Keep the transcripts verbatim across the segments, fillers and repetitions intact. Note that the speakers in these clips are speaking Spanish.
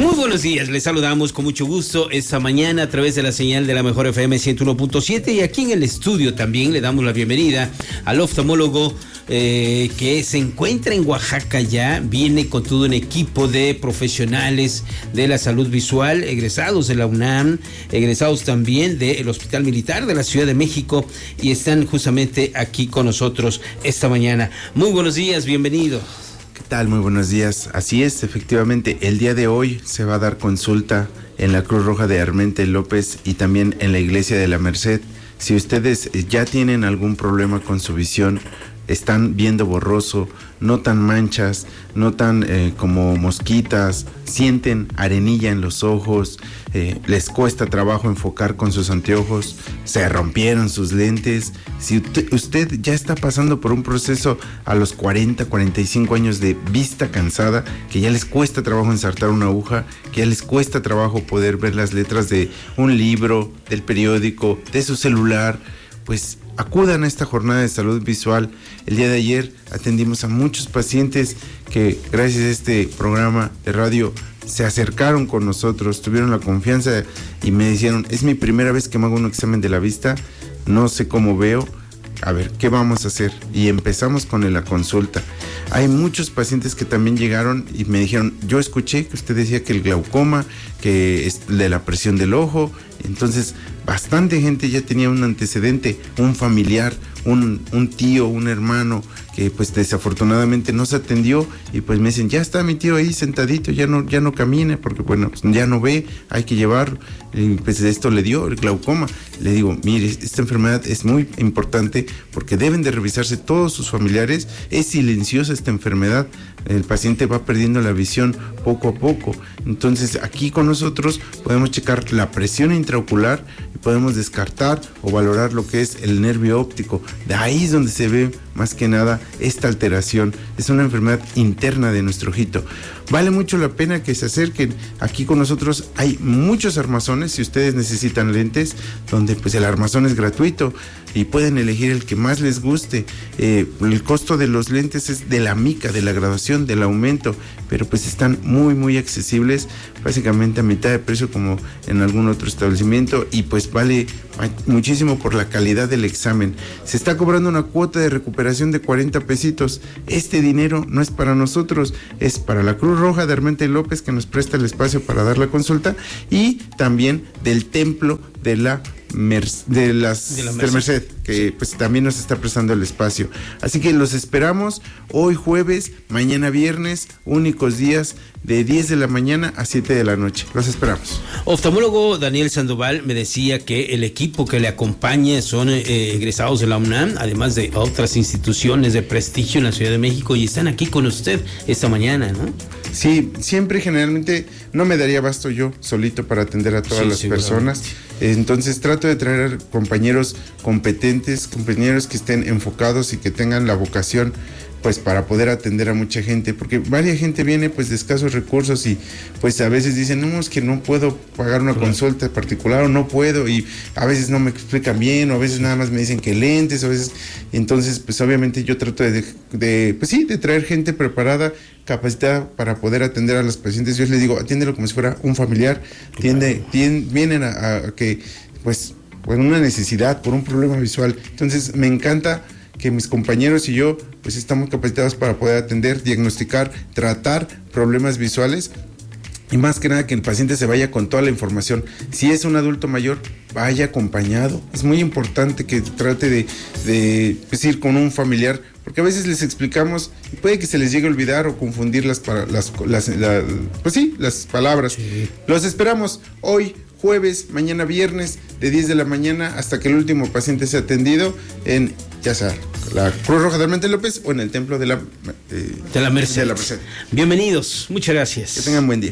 Muy buenos días, les saludamos con mucho gusto esta mañana a través de la señal de la Mejor F M ciento uno punto siete y aquí en el estudio también le damos la bienvenida al oftalmólogo eh, que se encuentra en Oaxaca ya, viene con todo un equipo de profesionales de la salud visual, egresados de la UNAM, egresados también del Hospital Militar de la Ciudad de México y están justamente aquí con nosotros esta mañana. Muy buenos días, bienvenidos. ¿Qué tal? Muy buenos días. Así es, efectivamente, el día de hoy se va a dar consulta en la Cruz Roja de Armente López y también en la Iglesia de la Merced. Si ustedes ya tienen algún problema con su visión, están viendo borroso, notan manchas, notan eh, como mosquitas, sienten arenilla en los ojos, eh, les cuesta trabajo enfocar con sus anteojos, se rompieron sus lentes. Si usted, usted ya está pasando por un proceso a los cuarenta, cuarenta y cinco años de vista cansada, que ya les cuesta trabajo ensartar una aguja, que ya les cuesta trabajo poder ver las letras de un libro, del periódico, de su celular, pues acudan a esta jornada de salud visual. El día de ayer atendimos a muchos pacientes que gracias a este programa de radio se acercaron con nosotros, tuvieron la confianza y me dijeron, es mi primera vez que me hago un examen de la vista, no sé cómo veo, a ver, ¿qué vamos a hacer? Y empezamos con la consulta. Hay muchos pacientes que también llegaron y me dijeron, yo escuché que usted decía que el glaucoma, que es de la presión del ojo, entonces bastante gente ya tenía un antecedente, un familiar, un, un tío, un hermano que pues desafortunadamente no se atendió y pues me dicen, ya está mi tío ahí sentadito, ya no, ya no camine porque bueno, pues ya no ve, hay que llevarlo. Y pues esto le dio el glaucoma. Le digo, mire, esta enfermedad es muy importante porque deben de revisarse todos sus familiares, es silenciosa esta enfermedad, el paciente va perdiendo la visión poco a poco. Entonces aquí con nosotros podemos checar la presión intraocular y podemos descartar o valorar lo que es el nervio óptico. De ahí es donde se ve más que nada esta alteración. Es una enfermedad interna de nuestro ojito. Vale mucho la pena que se acerquen. Aquí con nosotros hay muchos armazones, si ustedes necesitan lentes, donde pues el armazón es gratuito y pueden elegir el que más les guste. Eh, el costo de los lentes es de la mica, de la graduación, del aumento, pero pues están muy muy accesibles, básicamente a mitad de precio como en algún otro establecimiento y pues vale muchísimo por la calidad del examen. Se está cobrando una cuota de recuperación de cuarenta pesitos. Este dinero no es para nosotros, es para la Cruz Roja de Armente López que nos presta el espacio para dar la consulta y también del templo de la Mer- de las de la Merced, Merced que sí, pues también nos está prestando el espacio. Así que los esperamos hoy jueves, mañana viernes, únicos días de diez de la mañana a siete de la noche. Los esperamos. Oftalmólogo Daniel Sandoval me decía que el equipo que le acompaña son eh, egresados de la UNAM, además de otras instituciones de prestigio en la Ciudad de México y están aquí con usted esta mañana, ¿no? Sí, siempre generalmente no me daría abasto yo solito para atender a todas sí, las personas. Entonces trato de traer compañeros competentes, compañeros que estén enfocados y que tengan la vocación pues para poder atender a mucha gente, porque varias gente viene pues de escasos recursos y pues a veces dicen, no, es que no puedo pagar una claro. consulta particular o no puedo y a veces no me explican bien o a veces nada más me dicen que lentes, a veces, entonces pues obviamente yo trato de, de pues sí, de traer gente preparada, capacitada para poder atender a los pacientes. Yo les digo, atiéndelo como si fuera un familiar, claro. tiende, tiende, vienen a, a que pues por una necesidad, por un problema visual, entonces me encanta que mis compañeros y yo pues estamos capacitados para poder atender, diagnosticar, tratar problemas visuales y más que nada que el paciente se vaya con toda la información. Si es un adulto mayor, vaya acompañado. Es muy importante que trate de, de pues, ir con un familiar, porque a veces les explicamos y puede que se les llegue a olvidar o confundir las, las, las, la, pues sí, las palabras. Sí. Los esperamos hoy jueves, mañana viernes, de diez de la mañana hasta que el último paciente sea atendido en, ya sea, la Cruz Roja de Armente López o en el templo de la, eh, de la Merced. De la Merced. Bienvenidos, muchas gracias. Que tengan buen día.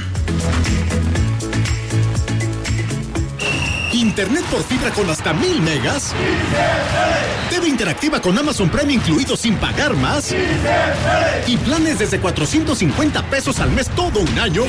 Internet por fibra con hasta mil megas. T V interactiva con Amazon Prime incluido sin pagar más. Y planes desde cuatrocientos cincuenta pesos al mes todo un año.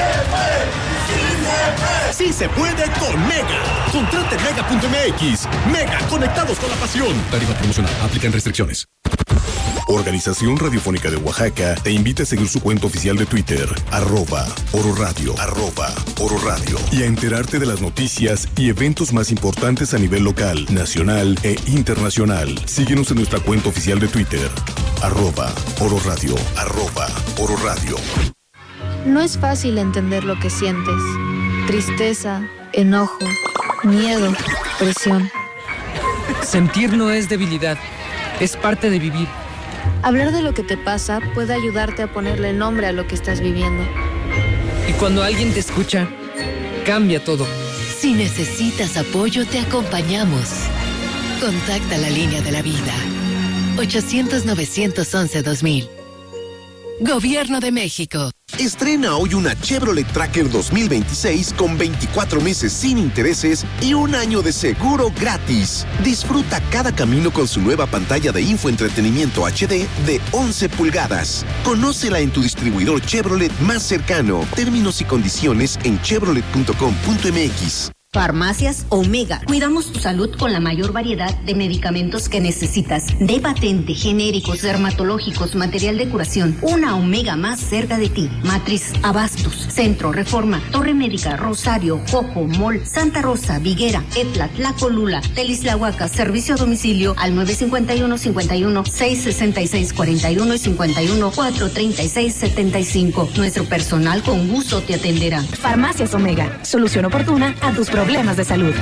Sí se puede con Mega. Contrate mega punto m x. Mega, conectados con la pasión. Tarifa promocional. Aplican restricciones. Organización Radiofónica de Oaxaca te invita a seguir su cuenta oficial de Twitter, arroba Oro Radio, arroba Oro Radio, y a enterarte de las noticias y eventos más importantes a nivel local, nacional e internacional. Síguenos en nuestra cuenta oficial de Twitter, arroba Oro Radio, arroba Oro Radio. No es fácil entender lo que sientes. Tristeza, enojo, miedo, presión. Sentir no es debilidad, es parte de vivir. Hablar de lo que te pasa puede ayudarte a ponerle nombre a lo que estás viviendo. Y cuando alguien te escucha, cambia todo. Si necesitas apoyo, te acompañamos. Contacta la línea de la vida. ochocientos, novecientos once, dos mil. Gobierno de México. Estrena hoy una Chevrolet Tracker dos mil veintiséis con veinticuatro meses sin intereses y un año de seguro gratis. Disfruta cada camino con su nueva pantalla de infoentretenimiento H D de once pulgadas. Conócela en tu distribuidor Chevrolet más cercano. Términos y condiciones en chevrolet punto com punto m x. Farmacias Omega. Cuidamos tu salud con la mayor variedad de medicamentos que necesitas. De patente, genéricos, dermatológicos, material de curación. Una Omega más cerca de ti. Matriz, Abastos, Centro, Reforma, Torre Médica, Rosario, Jojo, Mall, Santa Rosa, Viguera, Etla, Tlacolula, Telisláhuaca. Servicio a domicilio al nueve cinco uno, cinco uno, seis seis seis, cuatro uno y cinco uno, cuatro tres seis, siete cinco. Nuestro personal con gusto te atenderá. Farmacias Omega. Solución oportuna a tus problemas. Problemas de salud.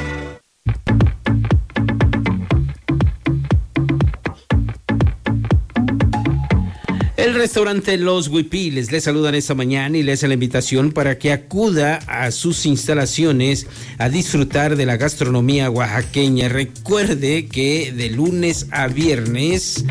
El restaurante Los Huipiles les saludan esta mañana y les hace la invitación para que acuda a sus instalaciones a disfrutar de la gastronomía oaxaqueña. Recuerde que de lunes a viernes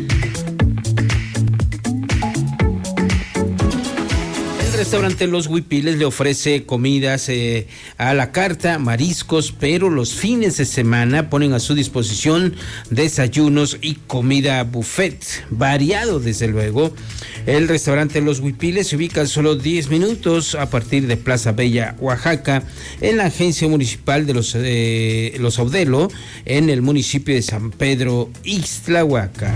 el restaurante Los Huipiles le ofrece comidas eh, a la carta, mariscos, pero los fines de semana ponen a su disposición desayunos y comida buffet, variado desde luego. El restaurante Los Huipiles se ubica a solo diez minutos a partir de Plaza Bella, Oaxaca, en la agencia municipal de los, eh, los Audelo, en el municipio de San Pedro, Ixtlahuaca.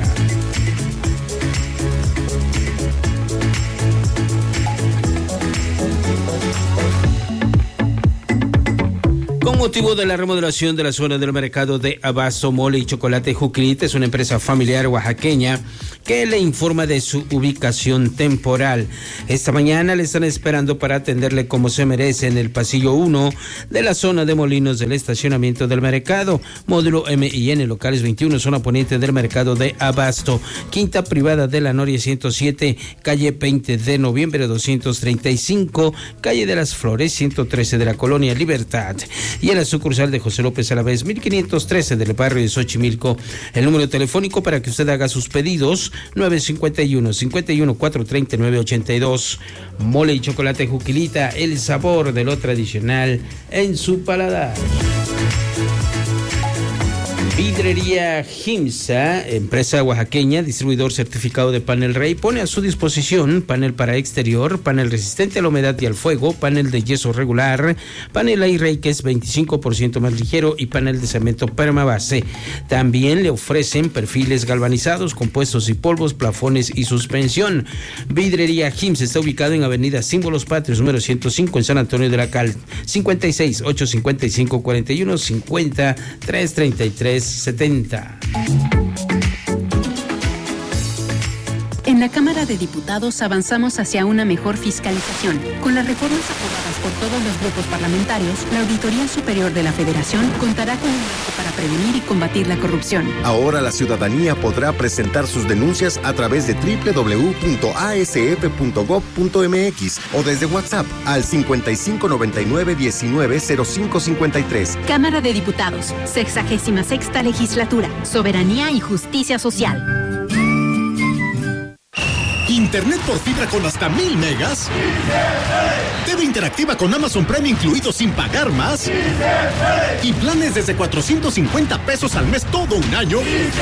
Con motivo de la remodelación de la zona del mercado de Abasto, Mole y Chocolate Juquilita, es una empresa familiar oaxaqueña que le informa de su ubicación temporal. Esta mañana le están esperando para atenderle como se merece en el pasillo uno de la zona de Molinos del estacionamiento del mercado, módulo M y N, locales veintiuno, zona poniente del mercado de Abasto, quinta privada de la Noria ciento siete, calle veinte de noviembre doscientos treinta y cinco, calle de las Flores ciento trece de la colonia Libertad, y en la sucursal de José López Alavés mil quinientos trece del barrio de Xochimilco. El número telefónico para que usted haga sus pedidos, nueve cinco uno, cinco uno cuatro, tres nueve ocho dos. Mole y Chocolate Juquilita, el sabor de lo tradicional en su paladar. Vidrería Gimsa, empresa oaxaqueña, distribuidor certificado de Panel Rey, pone a su disposición panel para exterior, panel resistente a la humedad y al fuego, panel de yeso regular, panel A-Rey que es veinticinco por ciento más ligero y panel de cemento permabase. También le ofrecen perfiles galvanizados, compuestos y polvos, plafones y suspensión. Vidrería Gimsa está ubicado en Avenida Símbolos Patrios, número ciento cinco, en San Antonio de la Cal, cincuenta y seis, ochocientos cincuenta y cinco, cuarenta y uno, cincuenta, trescientos treinta y tres setenta. En la Cámara de Diputados avanzamos hacia una mejor fiscalización. Con las reformas aprobadas por todos los grupos parlamentarios, la Auditoría Superior de la Federación contará con un marco para prevenir y combatir la corrupción. Ahora la ciudadanía podrá presentar sus denuncias a través de doble u doble u doble u punto a s f punto gob punto m x o desde WhatsApp al cincuenta y cinco noventa y nueve diecinueve cero cinco cincuenta y tres. Cámara de Diputados, sexagésima sexta legislatura, soberanía y justicia social. Internet por fibra con hasta mil megas. T V interactiva con Amazon Prime incluido sin pagar más. Y planes desde cuatrocientos cincuenta pesos al mes todo un año.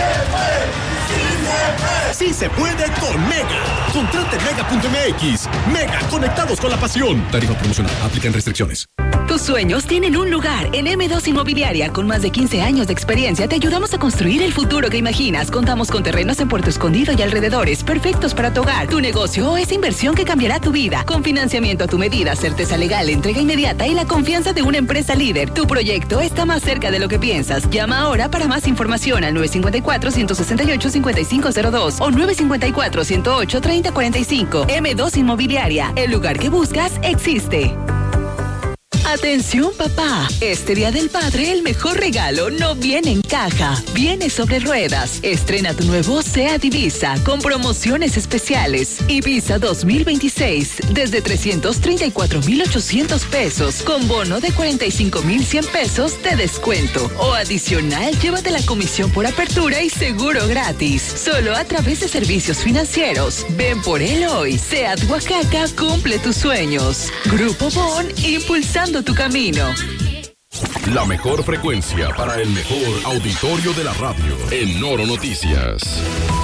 Sí se puede con Mega. Contrate mega punto m x. Mega, conectados con la pasión. Tarifa promocional. Aplican restricciones. Tus sueños tienen un lugar en eme dos Inmobiliaria. Con más de quince años de experiencia, te ayudamos a construir el futuro que imaginas. Contamos con terrenos en Puerto Escondido y alrededores, perfectos para tu hogar, tu negocio o esa inversión que cambiará tu vida. Con financiamiento a tu medida, certeza legal, entrega inmediata y la confianza de una empresa líder. Tu proyecto está más cerca de lo que piensas. Llama ahora para más información al nueve cinco cuatro, uno seis ocho, cinco cinco cero dos o nueve cinco cuatro, uno cero ocho, tres cero cuatro cinco. eme dos Inmobiliaria. El lugar que buscas existe. Atención papá, este Día del Padre el mejor regalo no viene en caja, viene sobre ruedas. Estrena tu nuevo SEAT Ibiza con promociones especiales. Ibiza dos mil veintiséis desde trescientos treinta y cuatro mil ochocientos pesos con bono de cuarenta y cinco mil cien pesos de descuento. O adicional, llévate la comisión por apertura y seguro gratis. Solo a través de servicios financieros. Ven por él hoy. SEAT Oaxaca cumple tus sueños. Grupo Bon, impulsando tu camino. La mejor frecuencia para el mejor auditorio de la radio en Oro Noticias.